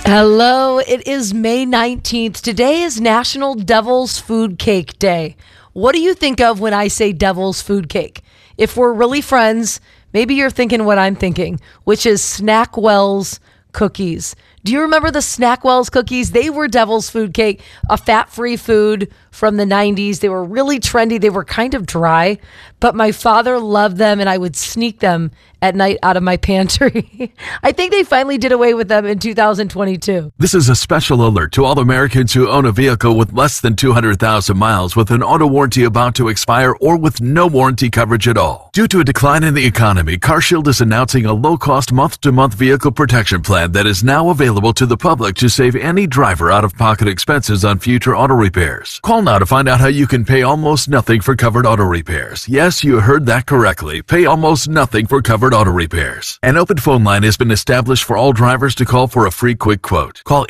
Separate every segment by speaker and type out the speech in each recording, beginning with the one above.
Speaker 1: Hello, it is May 19th. Today is National Devil's Food Cake Day. What do you think of when I say Devil's Food Cake? If we're really friends, maybe you're thinking what I'm thinking, which is Snackwell's cookies. Do you remember the Snackwell's cookies? They were Devil's Food Cake, a fat-free food from the 90s. They were really trendy. They were kind of dry, but my father loved them, and I would sneak them at night out of my pantry. I think they finally did away with them in 2022.
Speaker 2: This is a special alert to all Americans who own a vehicle with less than 200,000 miles with an auto warranty about to expire or with no warranty coverage at all. Due to a decline in the economy, CarShield is announcing a low-cost month-to-month vehicle protection plan that is now available to the public to save any driver out-of-pocket expenses on future auto repairs. Call now to find out how you can pay almost nothing for covered auto repairs. Yes, you heard that correctly. Pay almost nothing for covered auto repairs. An open phone line has been established for all drivers to call for a free quick quote. Call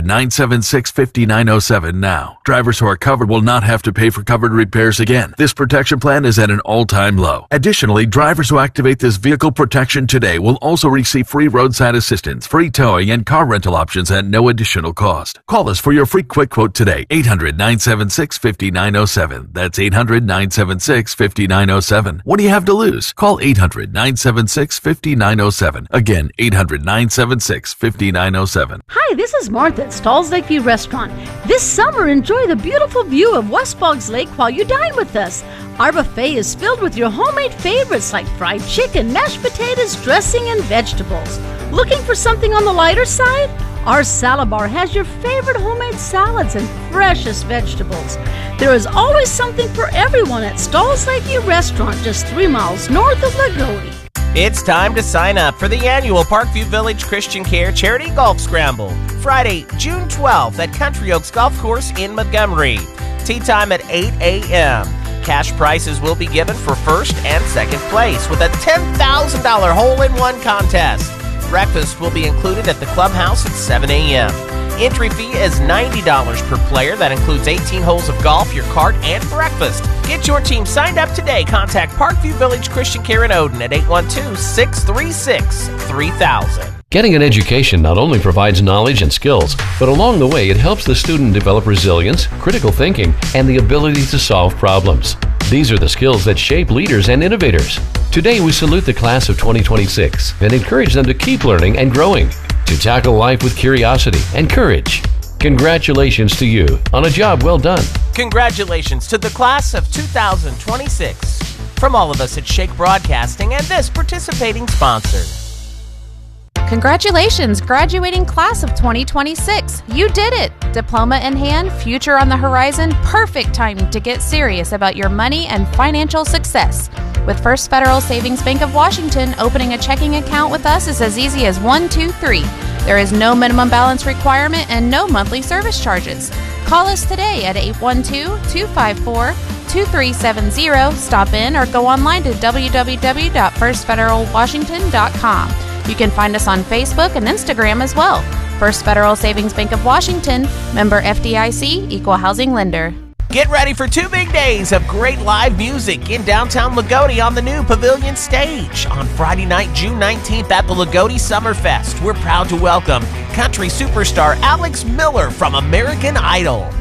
Speaker 2: 800-976-5907 now. Drivers who are covered will not have to pay for covered repairs again. This protection plan is at an all-time low. Additionally, drivers who activate this vehicle protection today will also receive free roadside assistance, free towing, and car rental options at no additional cost. Call us for your free quick quote today. 800-976-5907. That's 800-976-5907. What do you have to lose? Call 800-976-5907. Again, 800-976-5907.
Speaker 3: Hi, this is Martha at Stalls Lakeview Restaurant. This summer, enjoy the beautiful view of West Boggs Lake while you dine with us. Our buffet is filled with your homemade favorites like fried chicken, mashed potatoes, dressing, and vegetables. Looking for something on the lighter side? Our salad bar has your favorite homemade salads and freshest vegetables. There is always something for everyone at Stalls Lakeview Restaurant, just 3 miles north of Lagodi.
Speaker 4: It's time to sign up for the annual Parkview Village Christian Care Charity Golf Scramble, Friday, June 12th at Country Oaks Golf Course in Montgomery. Tee time at 8 a.m. Cash prizes will be given for first and second place with a $10,000 hole-in-one contest. Breakfast will be included at the clubhouse at 7 a.m. Entry fee is $90 per player. That includes 18 holes of golf, your cart, and breakfast. Get your team signed up today. Contact Parkview Village Christian Care in Odin at 812-636-3000.
Speaker 5: Getting an education not only provides knowledge and skills, but along the way it helps the student develop resilience, critical thinking, and the ability to solve problems. These are the skills that shape leaders and innovators. Today we salute the class of 2026 and encourage them to keep learning and growing, to tackle life with curiosity and courage. Congratulations to you on a job well done.
Speaker 4: Congratulations to the class of 2026. From all of us at Shake Broadcasting and this participating sponsor.
Speaker 6: Congratulations, graduating class of 2026. You did it! Diploma in hand, future on the horizon, perfect time to get serious about your money and financial success. With First Federal Savings Bank of Washington, opening a checking account with us is as easy as 1, 2, 3. There is no minimum balance requirement and no monthly service charges. Call us today at 812-254-2370. Stop in or go online to www.firstfederalwashington.com. You can find us on Facebook and Instagram as well. First Federal Savings Bank of Washington, member FDIC, equal housing lender.
Speaker 4: Get ready for 2 big days of great live music in downtown Lagodi on the new Pavilion Stage. On Friday night, June 19th at the Lagodi Summerfest, we're proud to welcome country superstar Alex Miller from American Idol.